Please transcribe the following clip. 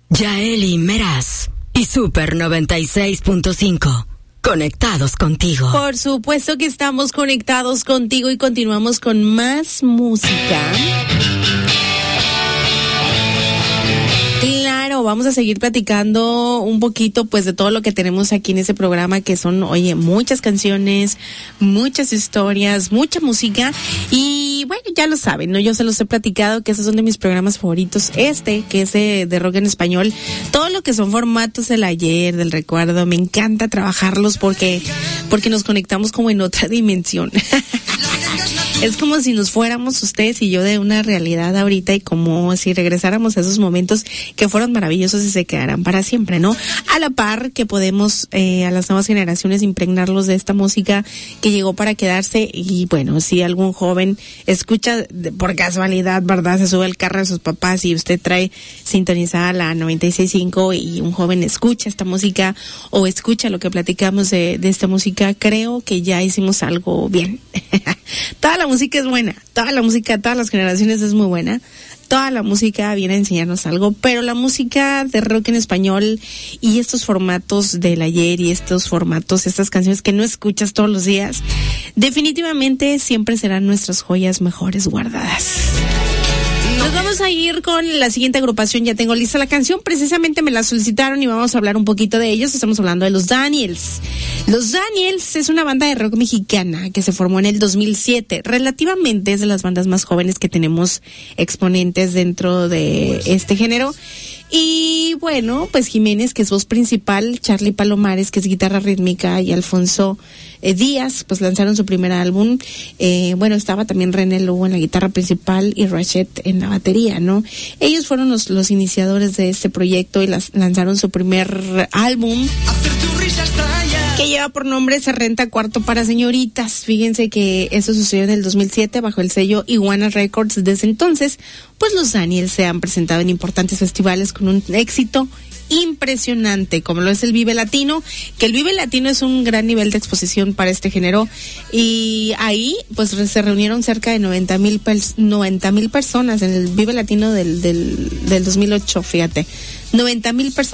Yaeli Meraz y Super 96.5. Conectados contigo. Por supuesto que estamos conectados contigo y continuamos con más música. Claro, vamos a seguir platicando un poquito pues de todo lo que tenemos aquí en ese programa, que son, oye, muchas canciones, muchas historias, mucha música. Y bueno, ya lo saben, ¿no? Yo se los he platicado que esos son de mis programas favoritos. Que es de rock en español. Todo lo que son formatos del ayer, del recuerdo, me encanta trabajarlos porque nos conectamos como en otra dimensión. Es como si nos fuéramos ustedes y yo de una realidad ahorita, y como si regresáramos a esos momentos que fueron maravillosos y se quedarán para siempre, ¿no? A la par que podemos a las nuevas generaciones impregnarlos de esta música que llegó para quedarse. Y bueno, si algún joven escucha por casualidad, ¿verdad? Se sube al carro de sus papás y usted trae sintonizada la 96.5 y un joven escucha esta música o escucha lo que platicamos de esta música, creo que ya hicimos algo bien. Toda la música es buena, toda la música, todas las generaciones es muy buena, toda la música viene a enseñarnos algo, pero la música de rock en español y estos formatos del ayer y estos formatos, estas canciones que no escuchas todos los días, definitivamente siempre serán nuestras joyas mejores guardadas. Nos vamos a ir con la siguiente agrupación. Ya tengo lista la canción, precisamente me la solicitaron y vamos a hablar un poquito de ellos. Estamos hablando de Los Daniels. Los Daniels es una banda de rock mexicana que se formó en el 2007. Relativamente es de las bandas más jóvenes que tenemos exponentes dentro de este género. Y bueno, pues Jiménez, que es voz principal, Charly Palomares, que es guitarra rítmica, y Alfonso Díaz, pues lanzaron su primer álbum. Bueno, estaba también René Lugo en la guitarra principal y Rachet en la batería, ¿no? Ellos fueron los iniciadores de este proyecto y lanzaron su primer álbum, que lleva por nombre Se Renta Cuarto para Señoritas. Fíjense que eso sucedió en el 2007 bajo el sello Iguana Records. Desde entonces, pues los Daniels se han presentado en importantes festivales con un éxito impresionante, como lo es el Vive Latino, que el Vive Latino es un gran nivel de exposición para este género, y ahí pues se reunieron cerca de 90,000 personas en el Vive Latino del 2008, fíjate, 90,000 personas